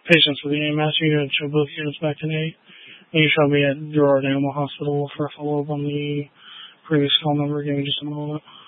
patients with the AMS. You need to show both units back to Nate. And you showed me at Girard Animal Hospital for a follow-up on the previous call number. Give me just a moment.